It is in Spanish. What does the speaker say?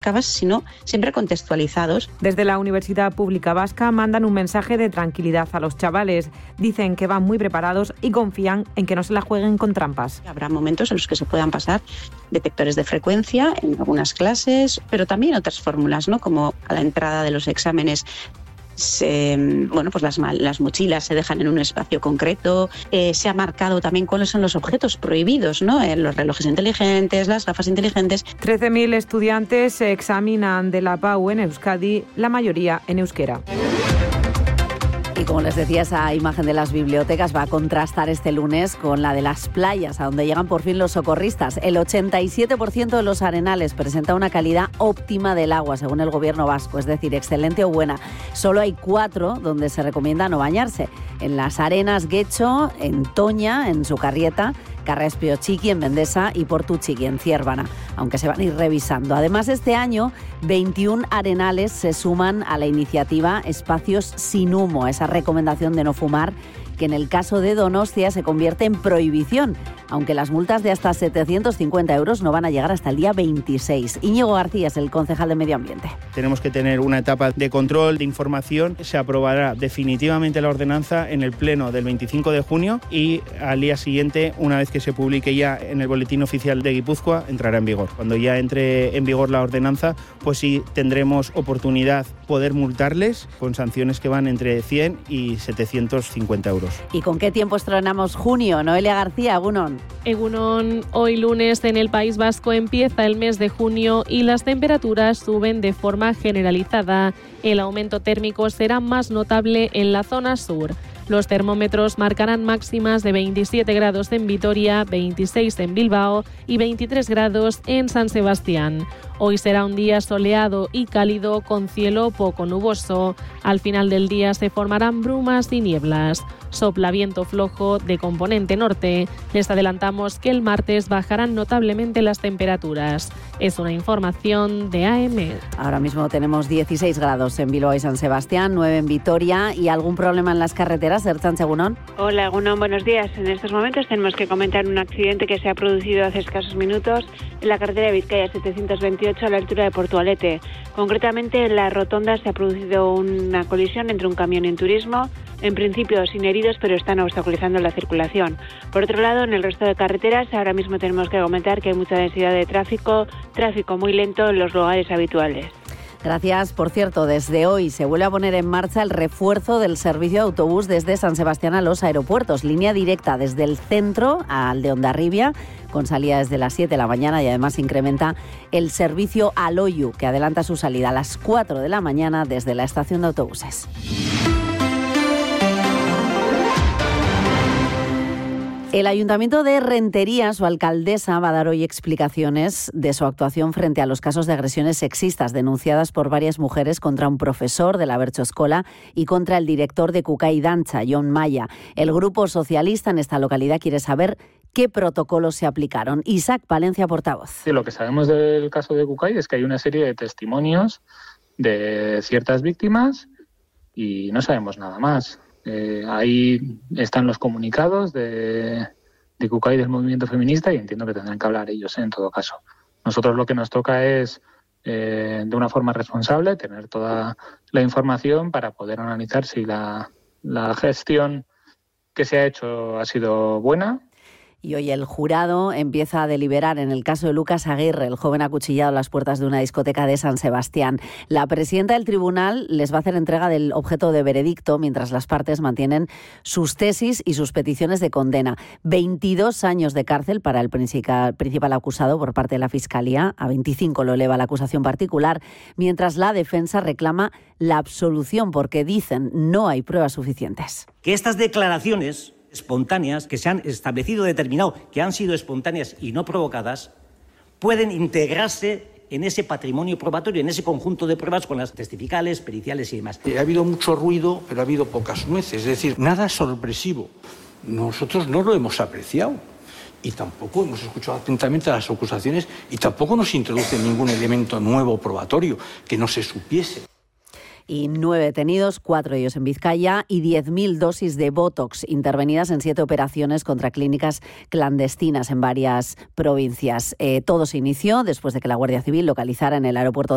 menoscabas, sino siempre contextualizados. Desde la Universidad Pública Vasca mandan un mensaje de tranquilidad a los chavales. Dicen que van muy preparados y confían en que no se la jueguen con trampas. Habrá momentos en los que se puedan pasar detectores de frecuencia en algunas clases, pero también otras fórmulas, ¿no? Como a la entrada de los exámenes. Pues las mochilas se dejan en un espacio concreto. Se ha marcado también cuáles son los objetos prohibidos, ¿no? Los relojes inteligentes, las gafas inteligentes. 13.000 estudiantes se examinan de la PAU en Euskadi, la mayoría en euskera. Y como les decía, esa imagen de las bibliotecas va a contrastar este lunes con la de las playas, a donde llegan por fin los socorristas. El 87% de los arenales presenta una calidad óptima del agua, según el gobierno vasco, es decir, excelente o buena. Solo hay 4 donde se recomienda no bañarse. En las arenas Guecho, en Toña, en Sucarrieta, Carrespio Chiqui en Vendesa y Portu Chiqui en Ciérvana, aunque se van a ir revisando. Además, este año 21 arenales se suman a la iniciativa Espacios sin humo, esa recomendación de no fumar, que en el caso de Donostia se convierte en prohibición, aunque las multas de hasta 750 euros no van a llegar hasta el día 26. Íñigo García es el concejal de Medio Ambiente. Tenemos que tener una etapa de control, de información. Se aprobará definitivamente la ordenanza en el pleno del 25 de junio y al día siguiente, una vez que se publique ya en el boletín oficial de Guipúzcoa, entrará en vigor. Cuando ya entre en vigor la ordenanza, pues sí tendremos oportunidad poder multarles con sanciones que van entre 100 y 750 euros. ¿Y con qué tiempo estrenamos junio? Noelia García, Egunon. Egunon, hoy lunes en el País Vasco empieza el mes de junio y las temperaturas suben de forma generalizada. El aumento térmico será más notable en la zona sur. Los termómetros marcarán máximas de 27 grados en Vitoria, 26 en Bilbao y 23 grados en San Sebastián. Hoy será un día soleado y cálido con cielo poco nuboso. Al final del día se formarán brumas y nieblas. Sopla viento flojo de componente norte. Les adelantamos que el martes bajarán notablemente las temperaturas. Es una información de AM. Ahora mismo tenemos 16 grados en Bilbao y San Sebastián, 9 en Vitoria. ¿Y algún problema en las carreteras? Ertzaintza, Egunon. Hola, Egunon, buenos días. En estos momentos tenemos que comentar un accidente que se ha producido hace escasos minutos en la carretera de Vizcaya 728 a la altura de Portugalete. Concretamente en la rotonda se ha producido una colisión entre un camión y un turismo. En principio sin heridos, pero están obstaculizando la circulación. Por otro lado, en el resto de carreteras ahora mismo tenemos que comentar que hay mucha densidad de tráfico muy lento en los lugares habituales. Gracias. Por cierto, desde hoy se vuelve a poner en marcha el refuerzo del servicio de autobús desde San Sebastián a los aeropuertos. Línea directa desde el centro al de Hondarribia, con salida desde las 7 de la mañana y además incrementa el servicio a Loiu, que adelanta su salida a las 4 de la mañana desde la estación de autobuses. El Ayuntamiento de Rentería, su alcaldesa, va a dar hoy explicaciones de su actuación frente a los casos de agresiones sexistas denunciadas por varias mujeres contra un profesor de la Bertxo-Eskola y contra el director de Cucay Dancha, Jon Maya. El Grupo Socialista en esta localidad quiere saber qué protocolos se aplicaron. Isaac Palencia, portavoz. Sí, lo que sabemos del caso de Cucay es que hay una serie de testimonios de ciertas víctimas y no sabemos nada más. Ahí están los comunicados de Cucay del movimiento feminista y entiendo que tendrán que hablar ellos en todo caso. Nosotros lo que nos toca es, de una forma responsable, tener toda la información para poder analizar si la gestión que se ha hecho ha sido buena. Y hoy el jurado empieza a deliberar en el caso de Lucas Aguirre, el joven acuchillado a las puertas de una discoteca de San Sebastián. La presidenta del tribunal les va a hacer entrega del objeto de veredicto mientras las partes mantienen sus tesis y sus peticiones de condena. 22 años de cárcel para el principal acusado por parte de la Fiscalía. A 25 lo eleva la acusación particular, mientras la defensa reclama la absolución porque dicen no hay pruebas suficientes. Que estas declaraciones espontáneas, que se han establecido, determinado, que han sido espontáneas y no provocadas, pueden integrarse en ese patrimonio probatorio, en ese conjunto de pruebas con las testificales, periciales y demás. Ha habido mucho ruido, pero ha habido pocas nueces, es decir, nada sorpresivo. Nosotros no lo hemos apreciado y tampoco hemos escuchado atentamente las acusaciones y tampoco nos introduce ningún elemento nuevo probatorio que no se supiese. Y 9 detenidos, 4 de ellos en Vizcaya y 10.000 dosis de Botox intervenidas en 7 operaciones contra clínicas clandestinas en varias provincias. Todo se inició después de que la Guardia Civil localizara en el aeropuerto